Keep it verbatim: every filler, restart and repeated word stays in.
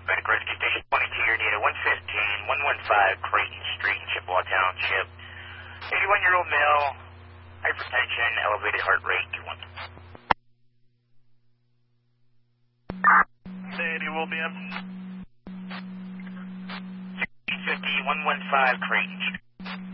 Medic Rescue Station twenty-two, you're needed one fifteen, one fifteen Creighton Street in Chippewa Township. eighty-one-year-old male, hypertension, elevated heart rate, do one. eighty will be in. sixteen fifty, one fifteen Creighton